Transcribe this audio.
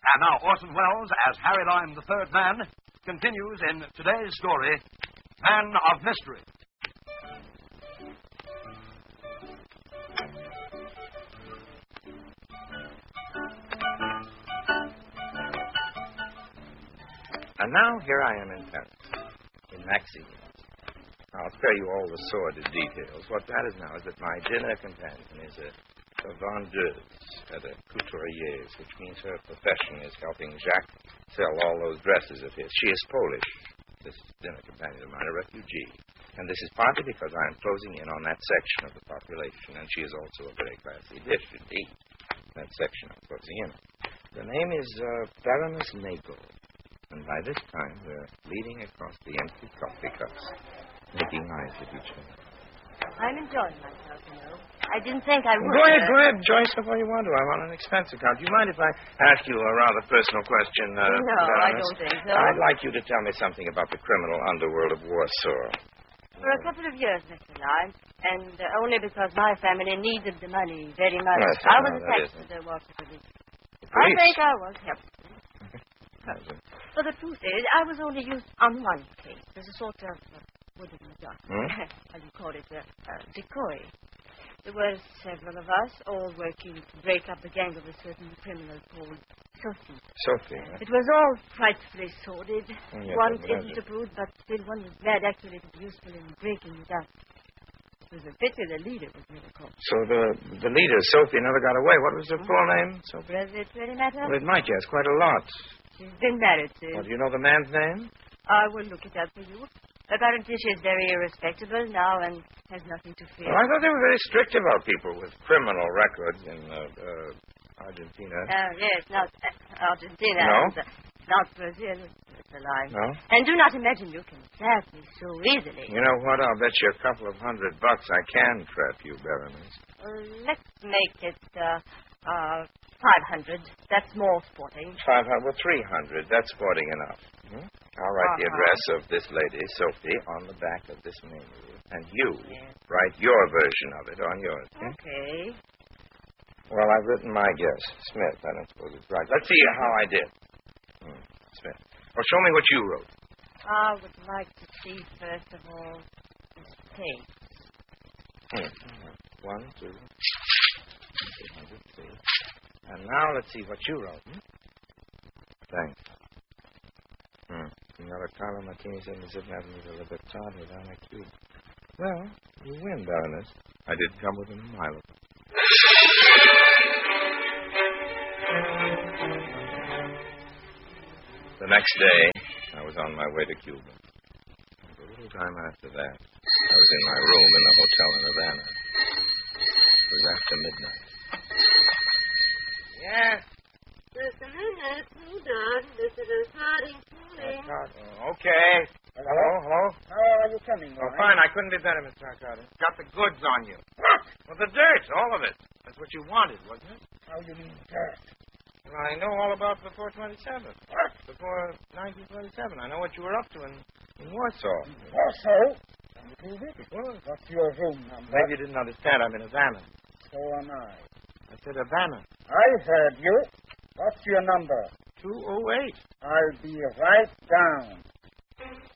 And now Orson Welles, as Harry Lime, the third man, continues in today's story, Man of Mystery. And now here I am in Paris, in Maxine's. I'll spare you all the sordid details. What matters now is that my dinner companion is a vendeuse at a couturier's, which means her profession is helping Jacques sell all those dresses of his. She is Polish, this dinner companion of mine, a refugee. And this is partly because I am closing in on that section of the population, and she is also a very classy dish indeed, that section I'm closing in on. The name is Baroness Nagel. And by this time, we're leading across the empty coffee cups, making eyes at each other. I'm enjoying myself, you know. I didn't think I would. Go ahead. Enjoy yourself all you want to. I'm on an expense account. Do you mind if I ask you a rather personal question? No, I don't think so. I'd like you to tell me something about the criminal underworld of Warsaw. For a couple of years, Mr. Lime, and only because my family needed the money very much. Yes, I was attached to the Warsaw police. I think I was helpful. But the truth is, I was only used on one case as a sort of, what do how do you call it, decoy. There were several of us all working to break up the gang of a certain criminal called Sophie. Sophie, It was all frightfully sordid. Yes, One isn't approved, but still one was glad actually to be useful in breaking it up. It was a pity the leader was never caught. So the leader, Sophie, never got away. What was her full name, Sophie? Does it really matter? Well, it might, yes, quite a lot. She's been married to. Well, do you know the man's name? I will look it up for you. Apparently she's very irrespectable now and has nothing to fear. Well, I thought they were very strict about people with criminal records in Argentina. Yes, not Argentina. No? And, not Brazil. It's a lie. No? And do not imagine you can trap me so easily. You know what? I'll bet you a couple of $100 I can trap you, Baroness. Let's make it 500. That's more sporting. 500, well, 300. That's sporting enough. Hmm? I'll write the address of this lady, Sophie, on the back of this menu. And you write your version of it on yours. Okay. Well, I've written my guess. Smith. I don't suppose it's right. Let's see how I did. Smith. Well, show me what you wrote. I would like to see, first of all, this page. 1, 2, 3. And now let's see what you wrote. Thanks. Signora Carlo Martini said Miss Avenue a little bit tardy down at Cube. Well, you win, Baroness. I didn't come within a mile of it. The next day, I was on my way to Cuba. And a little time after that, I was in my room in the hotel in Havana. It was after midnight. Yes? Just a minute. Hold on. This is Harding calling. Okay. Hello? How are you coming, Oh, fine. I couldn't be better, Mr. Arcady. Got the goods on you. What? Well, the dirt, all of it. That's what you wanted, wasn't it? How do you mean that? Well, I know all about before 27. What? Before 1927. I know what you were up to in Warsaw. Warsaw? Can you prove it? Well, what's your room number? Maybe you didn't understand. I'm in Havana. So am I. I said Havana. I heard you. What's your number? 208. I'll be right down.